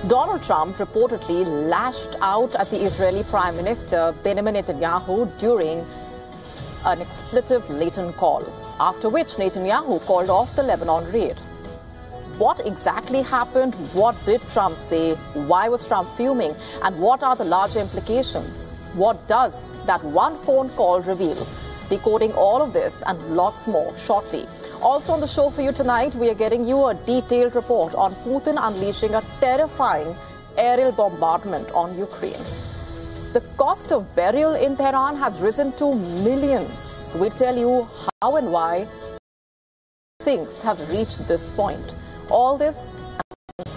Donald Trump reportedly lashed out at the Israeli Prime Minister Benjamin Netanyahu during an expletive-laden call, after which Netanyahu called off the Lebanon raid. What exactly happened? What did Trump say? Why was Trump fuming? And what are the larger implications? What does that one phone call reveal? Decoding all of this and lots more shortly. Also on the show for you tonight, we are getting you a detailed report on Putin unleashing a terrifying aerial bombardment on Ukraine. The cost of burial in Tehran has risen to millions. We tell you how and why things have reached this point. All this